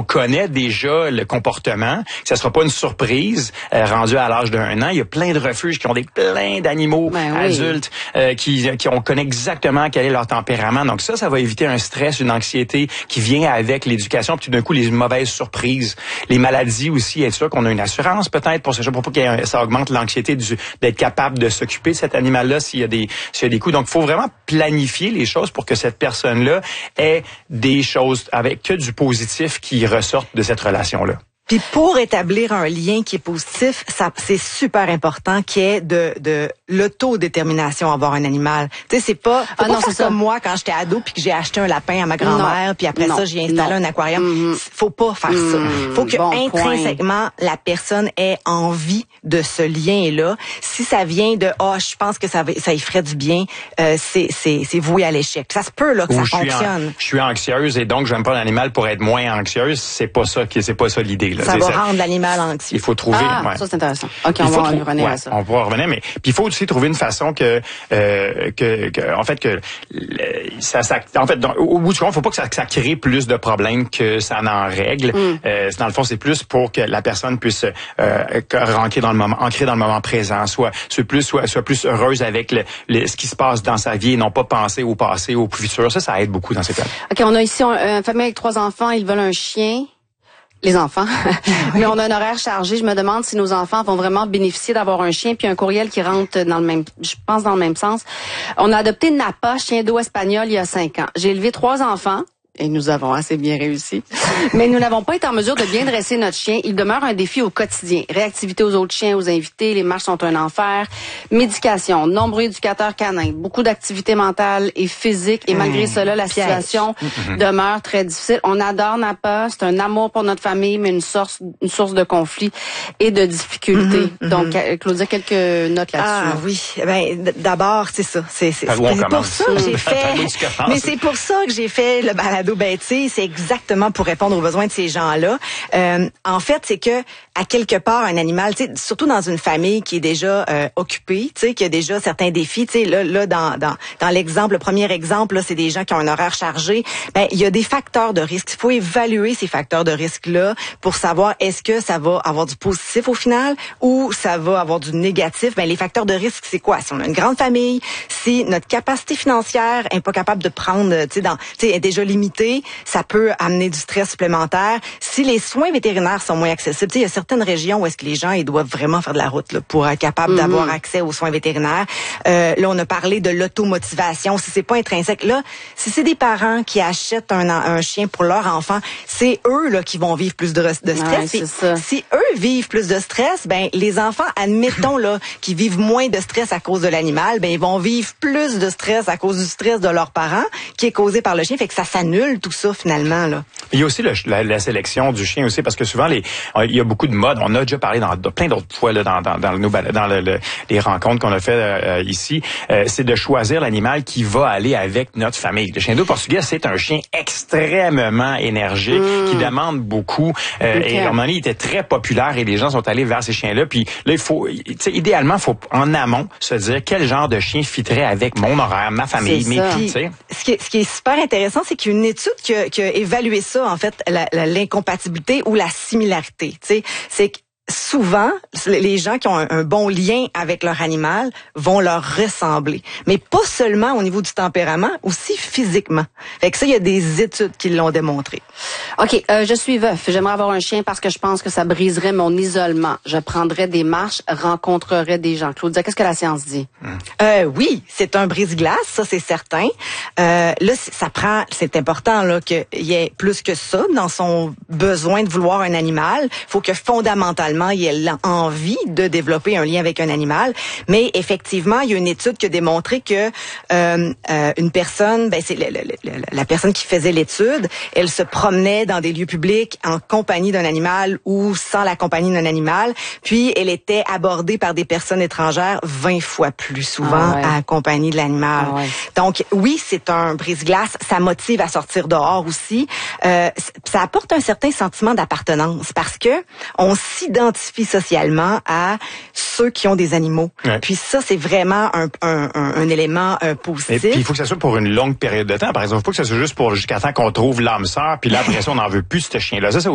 connaît déjà le comportement, que ça sera pas une surprise rendue à l'âge d'1 an. Il y a plein de refuges qui ont plein d'animaux adultes on connaît exactement quel est leur tempérament. Donc ça va éviter un stress, une anxiété qui vient avec l'éducation, puis tout d'un coup les mauvaises surprises, les maladies aussi. Être sûr qu'on a une assurance peut-être pour pas que ça augmente l'anxiété d'être capable de s'occuper de cet animal-là s'il y a des coups. Donc il faut vraiment planifier les choses pour que cette personne-là ait des choses avec que du positif qui ressortent de cette relation-là. Puis pour établir un lien qui est positif, ça c'est super important qu'il y ait de l'autodétermination à avoir un animal. Tu sais, c'est pas c'est comme moi quand j'étais ado puis que j'ai acheté un lapin à ma grand-mère puis après ça j'ai installé un aquarium. Faut pas faire ça. Faut que intrinsèquement la personne ait envie de ce lien-là. Si ça vient de je pense que ça y ferait du bien, c'est voué à l'échec. Ça se peut là que ça fonctionne. Je suis anxieuse et donc je vais me prendre un animal pour être moins anxieuse, c'est pas ça l'idée. Ça va rendre l'animal anxieux. Il faut trouver. Ça c'est intéressant. Ok, on va revenir à ça. On va revenir, mais puis il faut aussi trouver une façon que au bout du compte, faut pas que ça crée plus de problèmes que ça n'en règle. Dans le fond, c'est plus pour que la personne puisse ancrer dans le moment présent, soit plus heureuse avec ce qui se passe dans sa vie et non pas penser au passé, au futur. Ça aide beaucoup dans ces cas. Ok, on a ici une famille avec 3 enfants. Ils veulent un chien. Les enfants. Mais on a un horaire chargé. Je me demande si nos enfants vont vraiment bénéficier d'avoir un chien. Puis un courriel qui rentre dans le même sens. On a adopté Napa, chien d'eau espagnol, il y a 5 ans. J'ai élevé 3 enfants. Et nous avons assez bien réussi. Mais nous n'avons pas été en mesure de bien dresser notre chien. Il demeure un défi au quotidien. Réactivité aux autres chiens, aux invités, les marches sont un enfer. Médication, nombreux éducateurs canins, beaucoup d'activités mentales et physiques. Et malgré cela, la situation demeure très difficile. On adore Napa, c'est un amour pour notre famille, mais une source de conflit et de difficultés. Donc, Claudia, quelques notes là-dessus. Ah oui, d'abord, c'est ça. C'est pour ça que j'ai fait. Mais c'est pour ça que j'ai fait le balado. C'est exactement pour répondre aux besoins de ces gens-là. En fait, c'est que à quelque part un animal, surtout dans une famille qui est déjà occupée, qui a déjà certains défis. Là, dans l'exemple, le premier exemple, là, c'est des gens qui ont un horaire chargé. Il y a des facteurs de risque. Il faut évaluer ces facteurs de risque-là pour savoir est-ce que ça va avoir du positif au final ou ça va avoir du négatif. Les facteurs de risque, c'est quoi? Si on a une grande famille, si notre capacité financière est pas capable de prendre, est déjà limitée, ça peut amener du stress supplémentaire. Si les soins vétérinaires sont moins accessibles, il y a certaines régions où est-ce que les gens ils doivent vraiment faire de la route là, pour être capable d'avoir accès aux soins vétérinaires. Là, on a parlé de l'automotivation. Si c'est pas intrinsèque, là, si c'est des parents qui achètent un chien pour leur enfant, c'est eux là qui vont vivre plus de stress. Si eux vivent plus de stress, les enfants, admettons là, qui vivent moins de stress à cause de l'animal, ils vont vivre plus de stress à cause du stress de leurs parents qui est causé par le chien. Fait que ça s'annule tout ça finalement là. Il y a aussi la sélection du chien aussi parce que souvent il y a beaucoup de modes. On a déjà parlé dans plein d'autres fois là, dans les rencontres qu'on a fait ici. C'est de choisir l'animal qui va aller avec notre famille. Le chien d'eau portugais, c'est un chien extrêmement énergique qui demande beaucoup. Et à un moment donné, il était très populaire et les gens sont allés vers ces chiens-là. Puis là, idéalement, il faut en amont se dire quel genre de chien fitterait avec mon horaire, ma famille, mes filles. Ce qui est super intéressant, c'est qu'il y a une étude qui a évalué ça, en fait, l'incompatibilité ou la similarité. C'est que souvent, les gens qui ont un bon lien avec leur animal vont leur ressembler. Mais pas seulement au niveau du tempérament, aussi physiquement. Fait que ça, il y a des études qui l'ont démontré. OK, je suis veuf. J'aimerais avoir un chien parce que je pense que ça briserait mon isolement. Je prendrais des marches, rencontrerais des gens. Claudia, qu'est-ce que la science dit? Oui, c'est un brise-glace, ça c'est certain. Là, c'est important là qu'il y ait plus que ça dans son besoin de vouloir un animal. Faut que fondamentalement il ait envie de développer un lien avec un animal. Mais effectivement, il y a une étude qui a démontré que une personne, c'est la personne qui faisait l'étude, elle se promenait dans des lieux publics en compagnie d'un animal ou sans la compagnie d'un animal, puis elle était abordée par des personnes étrangères 20 fois plus souvent accompagnée de l'animal. Donc oui, c'est un brise-glace, ça motive à sortir dehors aussi. Ça apporte un certain sentiment d'appartenance parce que on s'identifie socialement à ceux qui ont des animaux. Puis ça, c'est vraiment un élément positif. Et puis il faut que ça soit pour une longue période de temps. Par exemple, il faut pas que ça soit juste jusqu'à temps qu'on trouve l'âme sœur, puis là après ça, on n'en veut plus ce chien-là. Ça